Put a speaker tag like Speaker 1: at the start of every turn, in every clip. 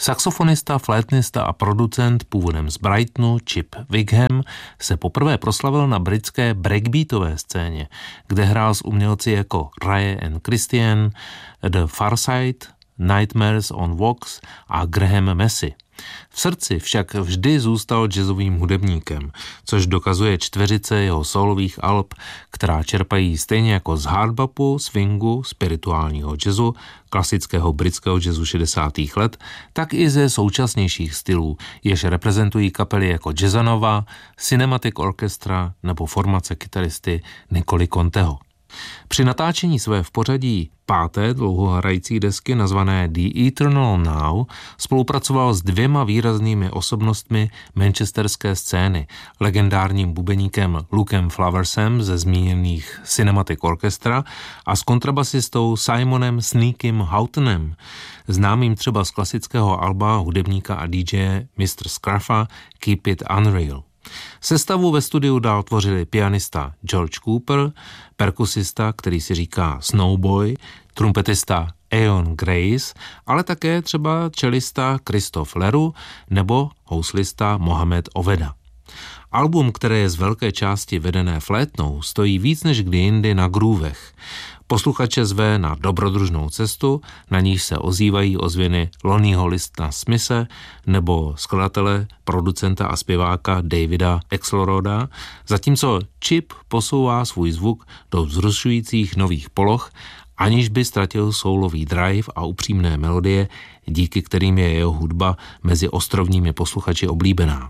Speaker 1: Saxofonista, flétnista a producent původem z Brightonu Chip Wigham se poprvé proslavil na britské breakbeatové scéně, kde hrál s umělci jako Ray and Christian, The Farsight, Nightmares on Wax a Graham Massey. V srdci však vždy zůstal jazzovým hudebníkem, což dokazuje čtveřice jeho solových alb, která čerpají stejně jako z hardbopu, swingu, spirituálního jazzu, klasického britského jazzu 60. let, tak i ze současnějších stylů, jež reprezentují kapely jako Jazzanova, Cinematic Orchestra nebo formace kytaristy Nicoli Conteho. Při natáčení své v pořadí 5. dlouhohrající desky nazvané The Eternal Now spolupracoval s 2 výraznými osobnostmi manchesterské scény, legendárním bubeníkem Lukem Flowersem ze zmíněných Cinematic Orchestra a s kontrabasistou Simonem Sneakem Houghtonem, známým třeba z klasického alba hudebníka a DJ Mr. Scruffa Keep It Unreal. Sestavu ve studiu dál tvořili pianista George Cooper, perkusista, který si říká Snowboy, trumpetista Eon Grace, ale také třeba čelista Christoph Leroux nebo houslista Mohamed Oveda. Album, které je z velké části vedené flétnou, stojí víc než kdy jindy na groovech. Posluchače zve na dobrodružnou cestu, na níž se ozývají ozvěny Lonnieho Listona Smithe nebo skladatele, producenta a zpěváka Davida Axelroda, zatímco Chip posouvá svůj zvuk do vzrušujících nových poloh, aniž by ztratil soulový drive a upřímné melodie, díky kterým je jeho hudba mezi ostrovními posluchači oblíbená.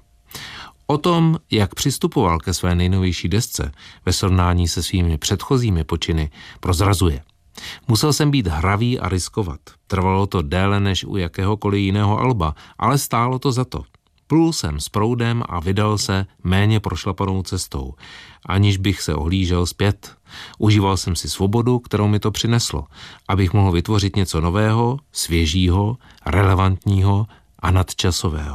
Speaker 1: O tom, jak přistupoval ke své nejnovější desce ve srovnání se svými předchozími počiny, prozrazuje. Musel jsem být hravý a riskovat. Trvalo to déle než u jakéhokoliv jiného alba, ale stálo to za to. Plul jsem s proudem a vydal se méně prošlapanou cestou, aniž bych se ohlížel zpět. Užíval jsem si svobodu, kterou mi to přineslo, abych mohl vytvořit něco nového, svěžího, relevantního a nadčasového.